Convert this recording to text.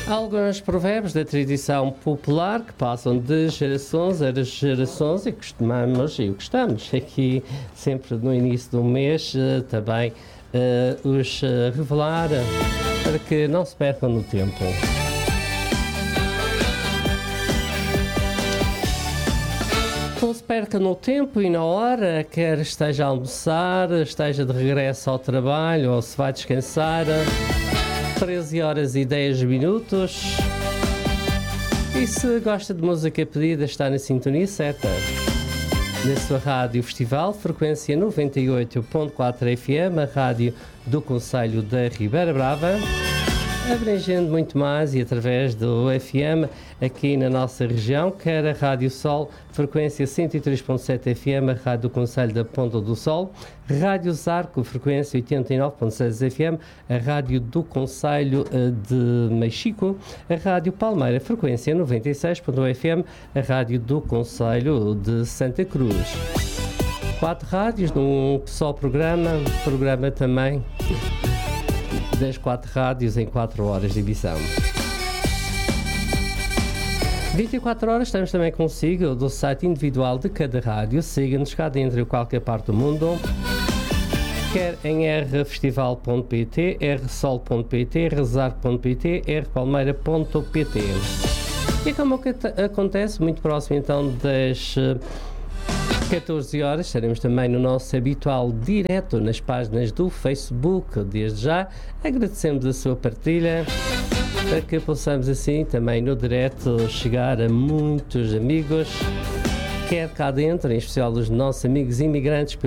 Alguns provérbios da tradição popular que passam de gerações a gerações e gostamos aqui sempre no início do mês também os revelar para que não se percam no tempo. Não se perca no tempo e na hora, quer esteja a almoçar, esteja de regresso ao trabalho ou se vai descansar. 13 horas e 10 minutos. E se gosta de música pedida, está na sintonia certa. Na sua rádio festival, frequência 98.4 FM, a rádio do Concelho da Ribeira Brava, abrangendo muito mais e através do FM aqui na nossa região, quer a Rádio Sol, frequência 103.7 FM, a Rádio do Concelho da Ponta do Sol, Rádio Zarco, frequência 89.6 FM, a Rádio do Concelho de Mexico, a Rádio Palmeira, frequência 96.1 FM, a Rádio do Concelho de Santa Cruz. 4 rádios num só programa também das 4 rádios em 4 horas de emissão. 24 horas estamos também consigo do site individual de cada rádio. Siga-nos cá dentro em qualquer parte do mundo, quer em rfestival.pt, rsol.pt, rzarco.pt, rpalmeira.pt. E como acontece, muito próximo então das 14 horas, estaremos também no nosso habitual direto nas páginas do Facebook. Desde já agradecemos a sua partilha para que possamos assim também no direto chegar a muitos amigos, quer cá dentro, em especial os nossos amigos imigrantes